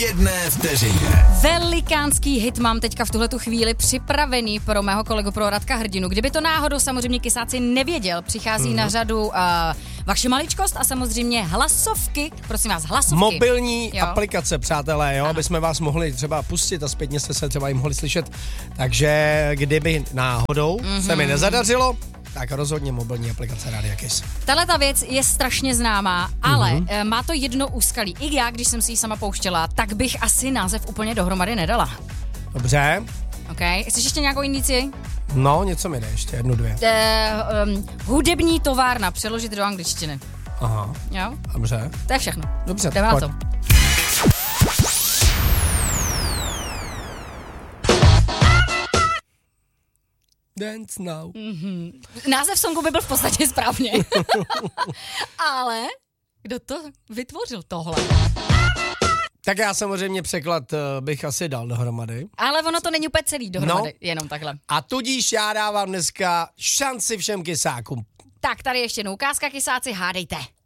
jedné vteřině. Velikánský hit mám teďka v tuhletu chvíli připravený pro mého kolegu, pro Radka Hrdinu. Kdyby to náhodou samozřejmě Kysáci nevěděl, přichází na řadu vaše maličkost a samozřejmě hlasovky. Prosím vás, hlasovky. Mobilní aplikace, přátelé, jo, aby jsme vás mohli třeba pustit a zpětně jste se třeba i mohli slyšet. Takže kdyby náhodou se mi nezadařilo, tak rozhodně mobilní aplikace Rádia Kiss. Tahle ta věc je strašně známá, ale má to jedno úskalí. I já, když jsem si ji sama pouštěla, tak bych asi název úplně dohromady nedala. Dobře. OK. Chceš ještě nějakou indici? No, něco mi jde ještě, 1, 2. Hudební továrna, přeložit do angličtiny. Aha. Jo? Dobře. To je všechno. Dobře, jdeme na to. Dance now. Název songu by byl v podstatě správně. Ale kdo to vytvořil tohle? Tak já samozřejmě překlad bych asi dal dohromady. Ale ono to není úplně celý dohromady, jenom takhle. A tudíž já dávám dneska šanci všem kysákům. Tak tady ještě jednou ukázka, Kysáci, hádejte.